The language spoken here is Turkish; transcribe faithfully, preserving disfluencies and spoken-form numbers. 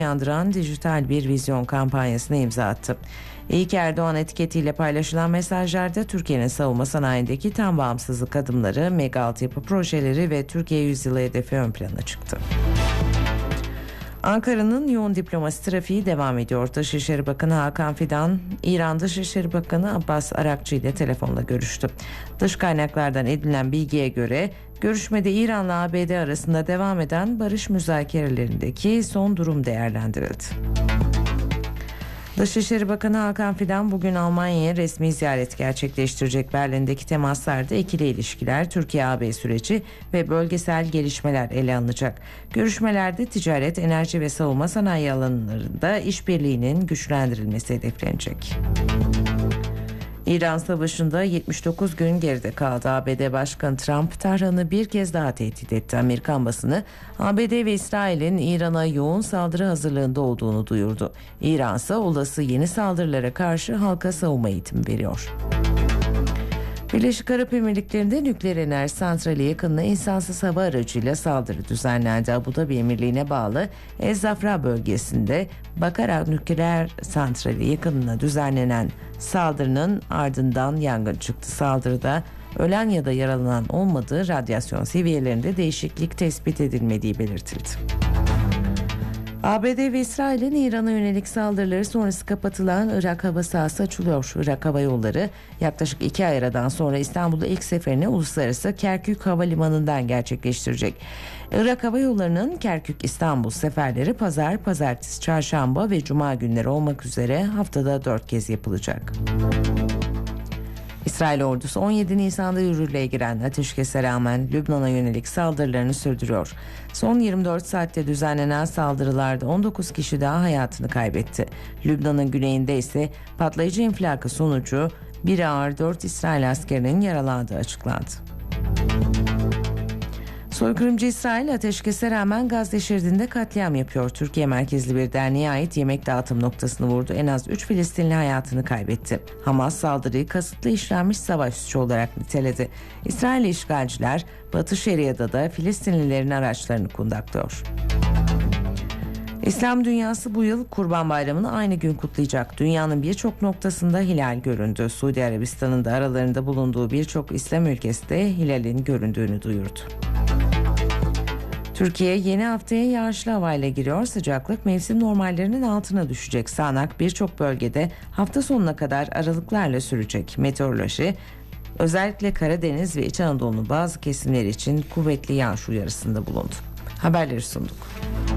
yandıran dijital bir vizyon kampanyasına imza attı. İyi ki Erdoğan etiketiyle paylaşılan mesajlarda Türkiye'nin savunma sanayindeki tam bağımsızlık adımları, mega altyapı projeleri ve Türkiye yüzyılı hedefi ön plana çıktı. Ankara'nın yoğun diplomasi trafiği devam ediyor. Dışişleri Bakanı Hakan Fidan, İran Dışişleri Bakanı Abbas Arakçı ile telefonla görüştü. Dış kaynaklardan edinilen bilgiye göre görüşmede İran'la A B D arasında devam eden barış müzakerelerindeki son durum değerlendirildi. Dışişleri Bakanı Hakan Fidan bugün Almanya'ya resmi ziyaret gerçekleştirecek. Berlin'deki temaslarda ikili ilişkiler, Türkiye-A B süreci ve bölgesel gelişmeler ele alınacak. Görüşmelerde ticaret, enerji ve savunma sanayi alanlarında işbirliğinin güçlendirilmesi hedeflenecek. İran Savaşı'nda yetmiş dokuz gün geride kaldı. A B D Başkanı Trump, Tahran'ı bir kez daha tehdit etti. Amerikan basını, A B D ve İsrail'in İran'a yoğun saldırı hazırlığında olduğunu duyurdu. İran ise olası yeni saldırılara karşı halka savunma eğitimi veriyor. Birleşik Arap Emirlikleri'nde nükleer enerji santrali yakınına insansız hava aracıyla saldırı düzenlendi. Abu Dhabi Emirliği'ne bağlı El Zafra bölgesinde Bakara nükleer santrali yakınına düzenlenen saldırının ardından yangın çıktı. Saldırıda ölen ya da yaralanan olmadığı, radyasyon seviyelerinde değişiklik tespit edilmediği belirtildi. A B D ve İsrail'in İran'a yönelik saldırıları sonrası kapatılan Irak hava sahası açılıyor. Irak Hava Yolları yaklaşık iki ay aradan sonra İstanbul'da ilk seferini uluslararası Kerkük Havalimanı'ndan gerçekleştirecek. Irak Hava Yolları'nın Kerkük-İstanbul seferleri pazar, pazartesi, çarşamba ve cuma günleri olmak üzere haftada dört kez yapılacak. İsrail ordusu on yedi Nisan'da yürürlüğe giren ateşkese rağmen Lübnan'a yönelik saldırılarını sürdürüyor. Son yirmi dört saatte düzenlenen saldırılarda on dokuz kişi daha hayatını kaybetti. Lübnan'ın güneyinde ise patlayıcı infilakı sonucu bir ağır dört İsrail askerinin yaralandığı açıklandı. Soykırımcı İsrail ateşkese rağmen Gazze şeridinde katliam yapıyor. Türkiye merkezli bir derneğe ait yemek dağıtım noktasını vurdu. En az üç Filistinli hayatını kaybetti. Hamas saldırıyı kasıtlı işlenmiş savaş suçu olarak niteledi. İsrail işgalciler Batı Şeria'da da Filistinlilerin araçlarını kundaklıyor. İslam dünyası bu yıl Kurban Bayramı'nı aynı gün kutlayacak. Dünyanın birçok noktasında hilal göründü. Suudi Arabistan'ın da aralarında bulunduğu birçok İslam ülkesi de hilalin göründüğünü duyurdu. Türkiye yeni haftaya yağışlı havayla giriyor. Sıcaklık mevsim normallerinin altına düşecek. Sağanak birçok bölgede hafta sonuna kadar aralıklarla sürecek. Meteoroloji özellikle Karadeniz ve İç Anadolu'nun bazı kesimleri için kuvvetli yağış uyarısında bulundu. Haberleri sunduk.